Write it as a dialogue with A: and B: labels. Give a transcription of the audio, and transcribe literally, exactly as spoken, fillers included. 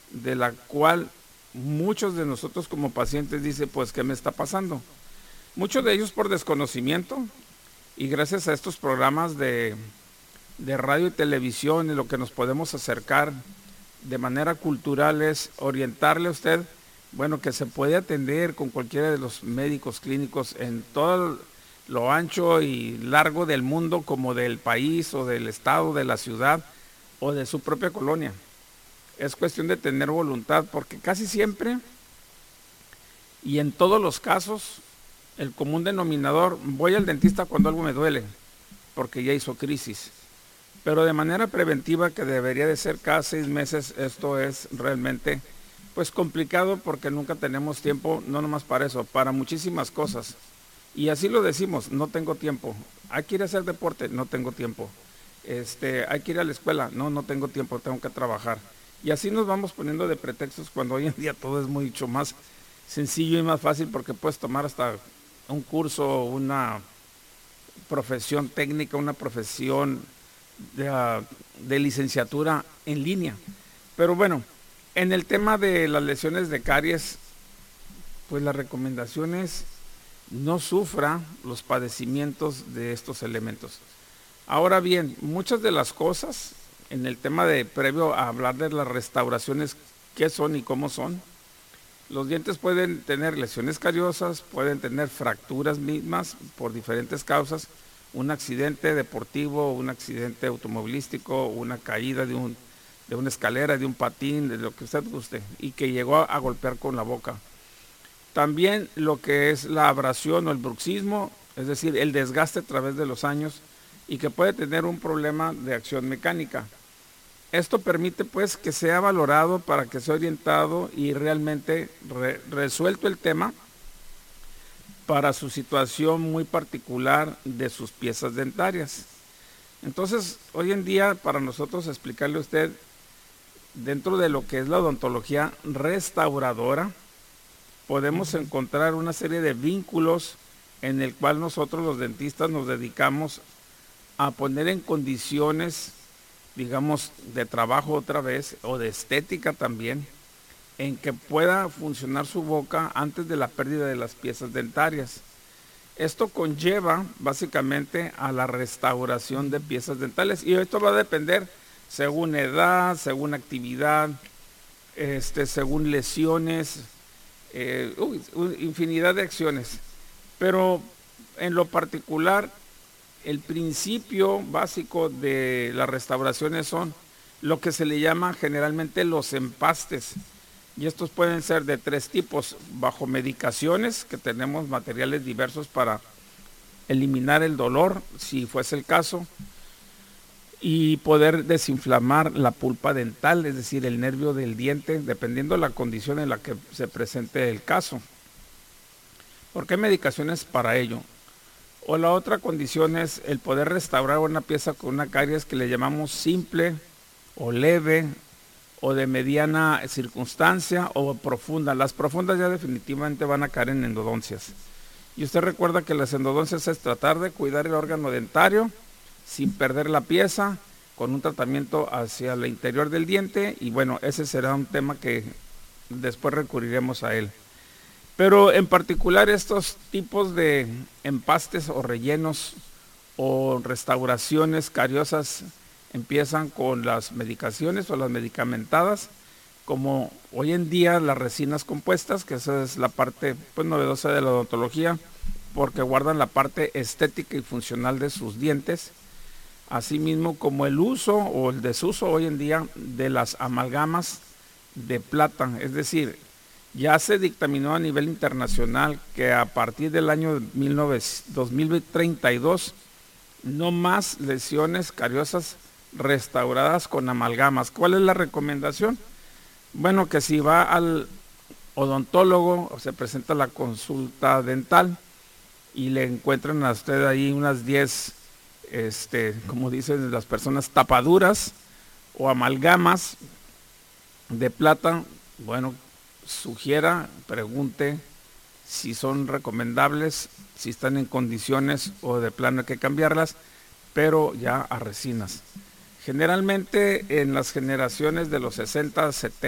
A: de la cual muchos de nosotros como pacientes dicen, pues, ¿qué me está pasando? Muchos de ellos por desconocimiento, y gracias a estos programas de, de radio y televisión, en lo que nos podemos acercar de manera cultural es orientarle a usted, bueno, que se puede atender con cualquiera de los médicos clínicos en todo lo ancho y largo del mundo, como del país o del estado, de la ciudad o de su propia colonia. Es cuestión de tener voluntad, porque casi siempre y en todos los casos, el común denominador, voy al dentista cuando algo me duele, porque ya hizo crisis. Pero de manera preventiva, que debería de ser cada seis meses, esto es realmente pues complicado, porque nunca tenemos tiempo, no nomás para eso, para muchísimas cosas. Y así lo decimos, no tengo tiempo. Hay que ir a hacer deporte, no tengo tiempo. Este, hay que ir a la escuela, no, no tengo tiempo, tengo que trabajar. Y así nos vamos poniendo de pretextos, cuando hoy en día todo es mucho más sencillo y más fácil, porque puedes tomar hasta un curso, una profesión técnica, una profesión de, uh, de licenciatura en línea. Pero bueno, en el tema de las lesiones de caries, pues la recomendación es no sufra los padecimientos de estos elementos. Ahora bien, muchas de las cosas en el tema de previo a hablar de las restauraciones, qué son y cómo son, los dientes pueden tener lesiones cariosas, pueden tener fracturas mismas por diferentes causas, un accidente deportivo, un accidente automovilístico, una caída de, un, de una escalera, de un patín, de lo que usted guste, y que llegó a, a golpear con la boca. También lo que es la abrasión o el bruxismo, es decir, el desgaste a través de los años, y que puede tener un problema de acción mecánica. Esto permite pues que sea valorado, para que sea orientado y realmente re resuelto el tema para su situación muy particular de sus piezas dentarias. Entonces, hoy en día, para nosotros explicarle a usted, dentro de lo que es la odontología restauradora, podemos encontrar una serie de vínculos en el cual nosotros los dentistas nos dedicamos a poner en condiciones, digamos, de trabajo otra vez, o de estética también, en que pueda funcionar su boca antes de la pérdida de las piezas dentarias. Esto conlleva básicamente a la restauración de piezas dentales, y esto va a depender según edad, según actividad, este, según lesiones, eh, uy, infinidad de acciones. Pero en lo particular, el principio básico de las restauraciones son lo que se le llama generalmente los empastes. Y estos pueden ser de tres tipos: bajo medicaciones, que tenemos materiales diversos para eliminar el dolor, si fuese el caso, y poder desinflamar la pulpa dental, es decir, el nervio del diente, dependiendo de la condición en la que se presente el caso. ¿Por qué medicaciones para ello? O la otra condición es el poder restaurar una pieza con una caries que le llamamos simple o leve, o de mediana circunstancia, o profunda. Las profundas ya definitivamente van a caer en endodoncias. Y usted recuerda que las endodoncias es tratar de cuidar el órgano dentario sin perder la pieza, con un tratamiento hacia el interior del diente, y bueno, ese será un tema que después recurriremos a él. Pero en particular, estos tipos de empastes o rellenos o restauraciones cariosas empiezan con las medicaciones o las medicamentadas, como hoy en día las resinas compuestas, que esa es la parte pues novedosa de la odontología, porque guardan la parte estética y funcional de sus dientes, asimismo como el uso o el desuso hoy en día de las amalgamas de plata. Es decir, ya se dictaminó a nivel internacional que a partir del año dos mil treinta y dos no más lesiones cariosas restauradas con amalgamas. ¿Cuál es la recomendación? Bueno, que si va al odontólogo o se presenta a la consulta dental y le encuentran a usted ahí unas diez, este, como dicen las personas, tapaduras o amalgamas de plata, bueno, sugiera, pregunte si son recomendables, si están en condiciones o de plano hay que cambiarlas, pero ya a resinas. Generalmente en las generaciones de los sesenta, setenta,